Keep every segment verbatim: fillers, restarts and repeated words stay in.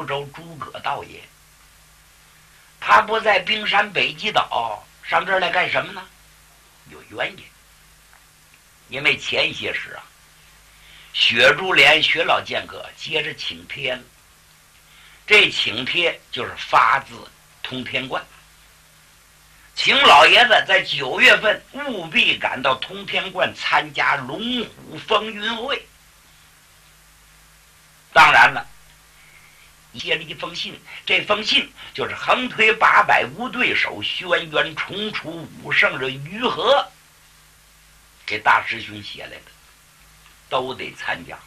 州诸葛道也。他不在冰山北极岛上这儿来干什么呢？有原因。因为前些时啊，薛竹连薛老剑哥接着请帖了，这请帖就是发自通天观，请老爷子在九月份务必赶到通天观参加龙虎风云会。当然了，接了一封信，这封信就是横推八百无对手，轩辕重出武圣人于和给大师兄写来的，都得参加。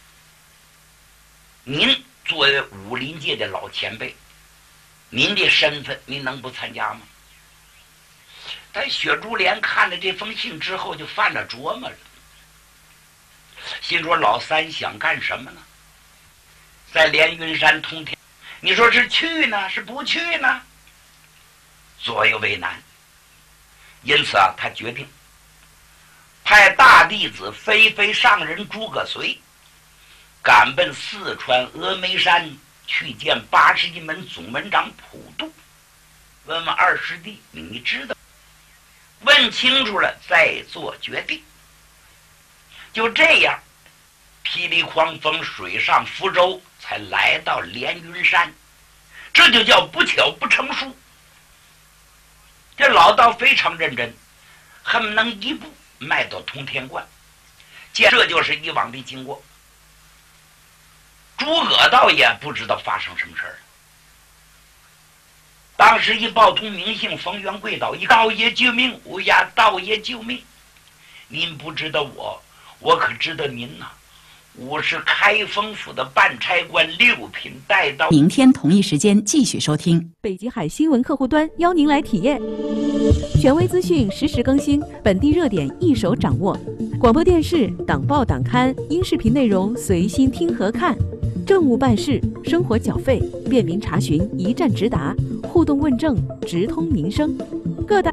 您作为武林界的老前辈，您的身份您能不参加吗？但薛竹连看了这封信之后就犯了琢磨了，心说老三想干什么呢？在连云山通天，你说是去呢是不去呢？左右为难。因此啊，他决定派大弟子飞飞上人诸葛绥赶奔四川峨眉山去见八十一门总门长普渡，问问二师弟你知道，问清楚了再做决定。就这样，霹雳狂风水上福州才来到连云山，这就叫不巧不成书。这老道非常认真，恨不能一步迈到通天观，这就是以往的经过。诸葛道也不知道发生什么事儿。当时一报通名姓冯元贵道一道爷救命！哎呀，道爷救命！您不知道我，我可知道您呐、啊。我是开封府的办差官，六品带刀。 明天同一时间继续收听北极海新闻客户端，邀您来体验权威资讯，实时更新，本地热点一手掌握。广播电视、党报党刊、音视频内容随心听和看，政务办事、生活缴费便民查询一站直达，互动问政直通民生。各大